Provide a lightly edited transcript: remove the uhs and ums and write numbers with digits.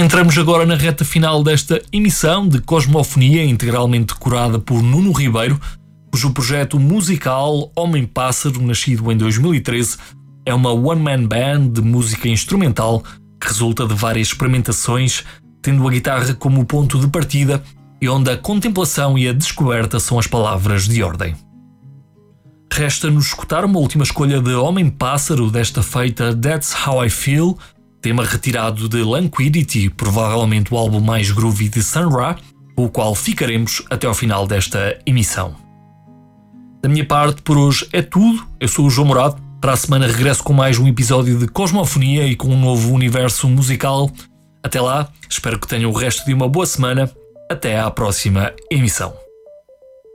Entramos agora na reta final desta emissão de Cosmofonia, integralmente decorada por Nuno Ribeiro, cujo projeto musical Homem-Pássaro, nascido em 2013, é uma one-man band de música instrumental que resulta de várias experimentações, tendo a guitarra como ponto de partida e onde a contemplação e a descoberta são as palavras de ordem. Resta-nos escutar uma última escolha de Homem-Pássaro, desta feita That's How I Feel, tema retirado de Languidity, provavelmente o álbum mais groovy de Sun Ra, com o qual ficaremos até ao final desta emissão. Da minha parte, por hoje é tudo. Eu sou o João Morado. Para a semana regresso com mais um episódio de Cosmofonia e com um novo universo musical. Até lá, espero que tenham o resto de uma boa semana. Até à próxima emissão.